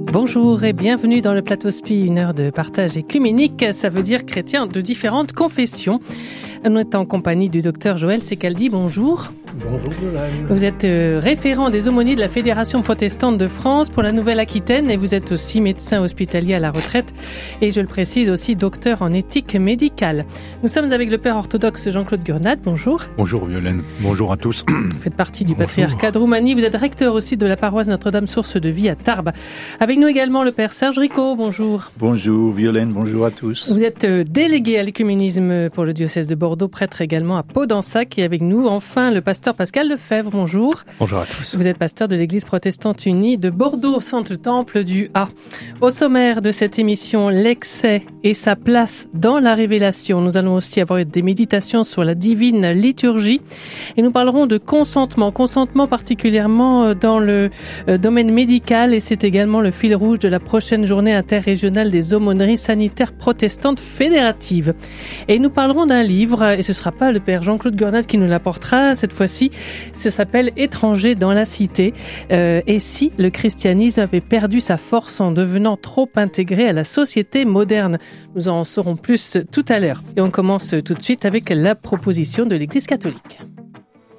Bonjour et bienvenue dans le Plateau Spi, une heure de partage écuménique, ça veut dire chrétiens de différentes confessions. On est en compagnie du docteur Joël Secaldi, bonjour. Bonjour Yolande. Vous êtes référent des aumôniers de la Fédération protestante de France pour la Nouvelle-Aquitaine et vous êtes aussi médecin hospitalier à la retraite et je le précise aussi docteur en éthique médicale. Nous sommes avec le père orthodoxe Jean-Claude Gurnat, bonjour. Bonjour Violaine, bonjour à tous. Vous faites partie du patriarcat de Roumanie, vous êtes recteur aussi de la paroisse Notre-Dame Source de Vie à Tarbes. Avec nous également le père Serge Ricot, bonjour. Bonjour Violaine, bonjour à tous. Vous êtes délégué à l'écuménisme pour le diocèse de Bordeaux, prêtre également à Pau-d'Ensac et avec nous enfin le pasteur Pascal Lefebvre, bonjour. Bonjour à tous. Vous êtes pasteur de l'église protestante unie de Bordeaux, centre temple du A. Au sommaire de cette émission, l'excès et sa place dans la révélation. Nous allons aussi avoir des méditations sur la divine liturgie et nous parlerons de consentement particulièrement dans le domaine médical et c'est également le fil rouge de la prochaine journée interrégionale des aumôneries sanitaires protestantes fédératives. Et nous parlerons d'un livre et ce sera pas le père Jean-Claude Gurnat qui nous l'apportera cette fois-ci. Ça s'appelle Étrangers dans la cité. Et si le christianisme avait perdu sa force en devenant trop intégré à la société moderne? Nous en saurons plus tout à l'heure. Et on commence tout de suite avec la proposition de l'Église catholique.